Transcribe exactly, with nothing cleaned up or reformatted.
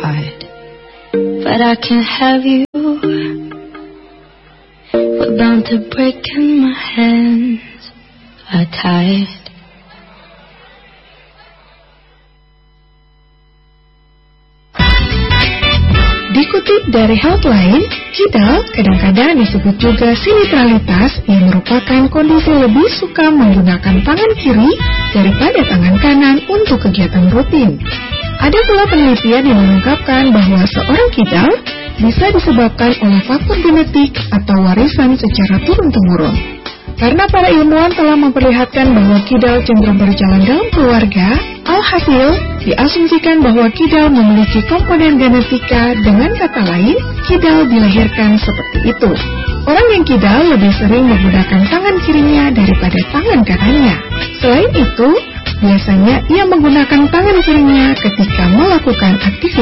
hide, but I can't have you. We're bound to break and my hands are tied. Dikutip dari Healthline, kidal kadang-kadang disebut juga sinetralitas yang merupakan kondisi lebih suka menggunakan tangan kiri daripada tangan kanan untuk kegiatan rutin. Ada pula penelitian yang mengungkapkan bahwa seorang kidal bisa disebabkan oleh faktor genetik atau warisan secara turun-temurun. Karena para ilmuwan telah memperlihatkan bahwa kidal cenderung berjalan dalam keluarga, alhasil diasumsikan bahwa kidal memiliki komponen genetika, dengan kata lain, kidal dilahirkan seperti itu. Orang yang kidal lebih sering menggunakan tangan kirinya daripada tangan kanannya. Selain itu, biasanya ia menggunakan tangan kirinya ketika melakukan aktivitas